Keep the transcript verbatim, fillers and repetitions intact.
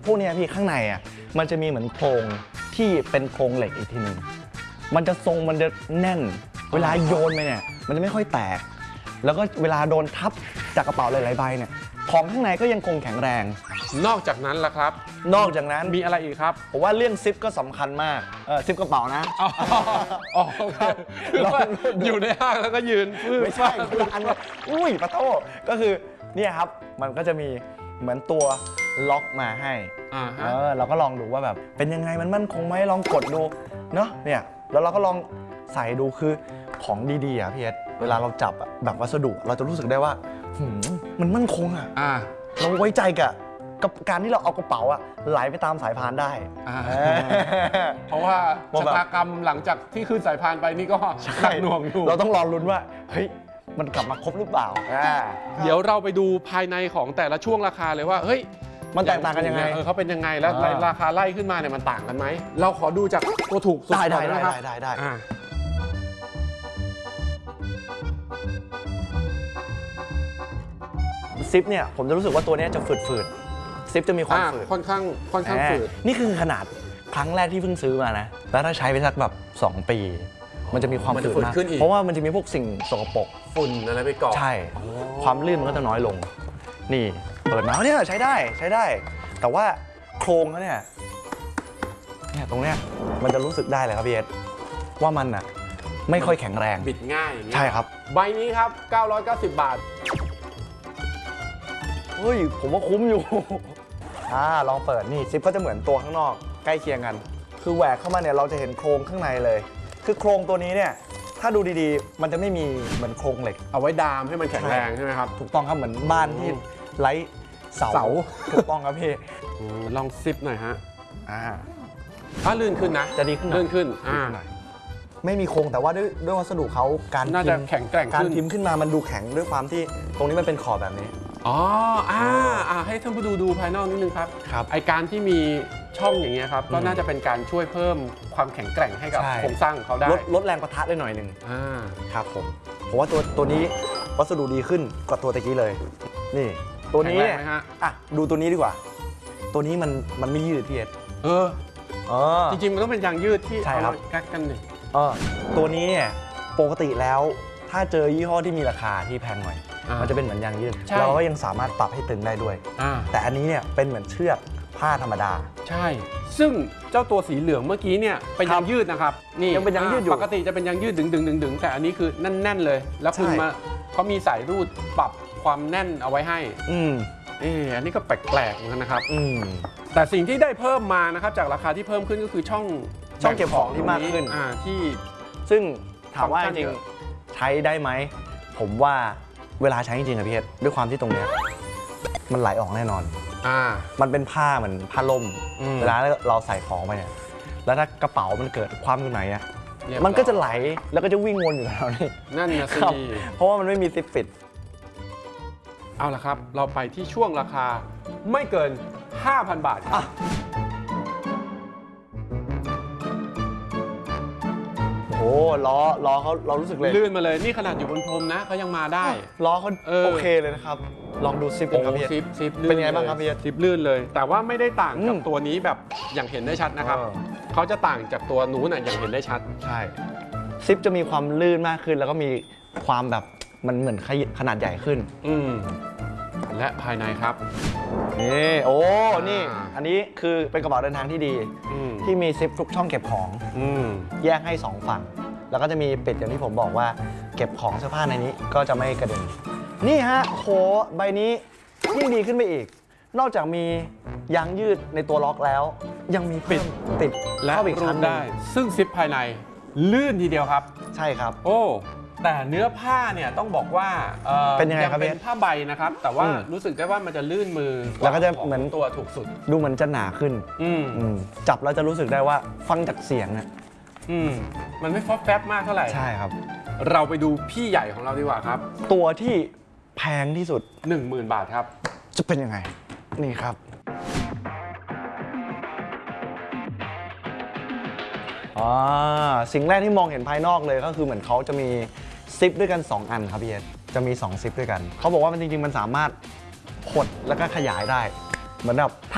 พวกนี้พี่ข้างในอ่ะมันจะมีเหมือนโครงที่เป็นโครงเหล็กอีกทีหนึ่งมันจะทรงมันจะแน่นเวลาโยนไปเนี่ยมันจะไม่ค่อยแตกแล้วก็เวลาโดนทับจากกระเป๋าหลายๆใบเนี่ยของข้างในก็ยังคงแข็งแรงนอกจากนั้นล่ะครับนอกจากนั้นมีอะไรอีกครับผมว่าเรื่องซิปก็สำคัญมากเออซิปกระเป๋านะอ๋อครับอยู่ในห้างแล้วก็ยืนไม่ใช่อันนี้อุ้ยปะโต้ก็คือเนี่ยครับมันก็จะมีเหมือนตัวล็อกมาให้เออเราก็ลองดูว่าแบบเป็นยังไงมันมั่นคงไหมลองกดดูเนาะเนี่ยแล้วเราก็ลองใส่ดูคือของดีๆอ่ะพี่เอสเวลาเราจับแบบวัสดุเราจะรู้สึกได้ว่ามันมั่นคงอ่ะเราไว้ใจกับกับการที่เราเอากระเป๋าอะไหลไปตามสายพานได้เพราะว่าชะตากรรมหลังจากที่ขึ้นสายพานไปนี่ก็หนักหน่วงอยู่เราต้องรอลุ้นว่าเฮ้ยมันกลับมาครบหรือเปล่าเดี๋ยวเราไปดูภายในของแต่ละช่วงราคาเลยว่าเฮ้ยมันแตกต่างกันยังไงเขาเป็นยังไงแล้วราคาไล่ขึ้นมาเนี่ยมันต่างกันไหมเราขอดูจากตัวถูกสุดได้ได้นะครับได้ได้ซิปเนี่ยผมจะรู้สึกว่าตัวนี้จะฝืดๆซิปจะมีความฝืดค่อนข้างค่อนข้างฝืดนี่คือขนาดครั้งแรกที่เพิ่งซื้อมานะแล้วถ้าใช้ไปสักแบบสองปีมันจะมีความฝืดมากเพราะว่ามันจะมีพวกสิ่งสกปรกฝุ่นอะไรไปเกาะใช่ความลื่นมันก็จะน้อยลงนี่เปิดมาเนี่ยใช้ได้ใช้ได้แต่ว่าโครงเขาเนี่ยเนี่ยตรงเนี้ยมันจะรู้สึกได้เลยครับพี่เอสว่ามันอ่ะไม่ค่อยแข็งแรงบิดง่ายใช่ครับใบนี้ครับเก้าร้อยเก้าสิบบาทเฮ้ยผมว่าคุ้มอยู่อ่าลองเปิดนี่ซิปก็จะเหมือนตัวข้างนอกใกล้เคียงกันคือแหวกเข้ามาเนี่ยเราจะเห็นโครงข้างในเลยคือโครงตัวนี้เนี่ยถ้าดูดีๆมันจะไม่มีเหมือนโครงเหล็กเอาไว้ดามให้มันแข็งแรงใช่ไหมครับถูกต้องครับเหมือนบ้านที่ไร้เสาถูกต้องครับพี่ลองซิปหน่อยฮะอ่าถ้าลื่นขึ้นนะจะดีขึ้นลื่นขึ้นอ่าไม่มีโครงแต่ว่าด้วยด้วยวัสดุเขาการน่าจะแข็งแกร่งการพิมพ์ขึ้นมามันดูแข็งด้วยความที่ตรงนี้มันเป็นขอบแบบนี้อ๋ออ่าอ่าให้ท่านผู้ดูดูภายนอกนิดนึงครับครับไอการที่มีช่องอย่างเงี้ยครับก็น่าจะเป็นการช่วยเพิ่มความแข็งแกร่งให้กับโครงสร้างเขาได้ลดลดแรงปะทะได้หน่อยหนึ่งอ่าครับผมผมว่าตัวตัวนี้วัสดุดีขึ้นกว่าตัวตะกี้เลยนี่ตัวนี้เนี่ยอ่ะดูตัวนี้ดีกว่าตัวนี้มันมันไม่ยืดพี่เอสเออเออจริงๆมันต้องเป็นยางยืดที่เอามาแก๊กกันเลยเออตัวนี้เนี่ยปกติแล้วถ้าเจอยี่ห้อที่มีราคาที่แพงหน่อยมันจะเป็นเหมือนยางยืดเราก็ยังสามารถปรับให้ตึงได้ด้วยแต่อันนี้เนี่ยเป็นเหมือนเชือกผ้าธรรมดาใช่ซึ่งเจ้าตัวสีเหลืองเมื่อกี้เนี่ยเป็นยางยืดนะครับนี่ยังเป็นยางยืดอยู่ปกติจะเป็นยางยืดดึงดึงดึงดึงแต่อันนี้คือแน่นๆเลยแล้วคุณมาเขามีสายรูดปรับความแน่นเอาไว้ให้อืมเอออันนี้ก็แปลกๆเหมือนกันนะครับอืมแต่สิ่งที่ได้เพิ่มมานะครับจากราคาที่เพิ่มขึ้นก็คือช่องช่องเก็บของที่มากขึ้นอ่าที่ซึ่งถามว่าจริงใช้ได้ไหมผมว่าเวลาใช้จริงๆอะพี่เอสด้วยความที่ตรงเนี้ยมันไหลออกแน่นอนอ่ามันเป็นผ้าเหมือนผ้าล่มเวลาเราใส่ของไปเนี่ยแล้วถ้ากระเป๋ามันเกิดความอยู่ไหนอะมันก็จะไหลแล้วก็จะวิ่งวนอยู่แถวนี้นั่นนะสิเพราะว่ามันไม่มีซิปปิดเอาละครับเราไปที่ช่วงราคาไม่เกิน ห้าพัน บาทครับโอ้ล้อล้อเขาเรารู้สึกเลยลื่นมาเลยนี่ขนาดอยู่บนพรมนะเขายังมาได้ล้อเขาโอเคเลยนะครับลองดูซิปกันครับพี่ซิปซิปเป็นไงบ้างครับพี่ซิปลื่นเลยแต่ว่าไม่ได้ต่างกับตัวนี้แบบอย่างเห็นได้ชัดนะครับเขาจะต่างจากตัวนู้นอ่ะอย่างเห็นได้ชัดใช่ซิปจะมีความลื่นมากขึ้นแล้วก็มีความแบบมันเหมือนขนาดใหญ่ขึ้นอืมและภายในครับนี่โอ้นี่อันนี้คือเป็นกระเป๋าเดินทางที่ดีที่มีซิปทุกช่องเก็บของแยกให้สองฝั่งแล้วก็จะมีปิดอย่างที่ผมบอกว่าเก็บของเสื้อผ้าในนี้ก็จะไม่กระเด็นนี่ฮะโหใบนี้ยิ่งดีขึ้นไปอีกนอกจากมียางยืดในตัวล็อกแล้วยังมีปิดติดและอีกชั้นได้ซึ่งซิปภายในลื่นทีเดียวครับใช่ครับโอ้แต่เนื้อผ้าเนี่ยต้องบอกว่าเป็นยังไงครับเป็นผ้าใบนะครับแต่ว่ารู้สึกได้ว่ามันจะลื่นมือแล้วก็จะเหมือนตัวถูกสุดดูเหมือนจะหนาขึ้นจับแล้วจะรู้สึกได้ว่าฟังจากเสียงเนี่ยมันไม่ฟอสแฟบมากเท่าไหร่ใช่ครับเราไปดูพี่ใหญ่ของเราดีกว่าครับตัวที่แพงที่สุดหนึ่งหมื่น บาทครับจะเป็นยังไงนี่ครับอ่าสิ่งแรกที่มองเห็นภายนอกเลยก็คือเหมือนเขาจะมีซิปด้วยกันสองอันครับพี่เอสจะมีสองซิปด้วยกันเขาบอกว่ามันจริงๆมันสามารถหดแล้วก็ขยายได้เหมือนแบบ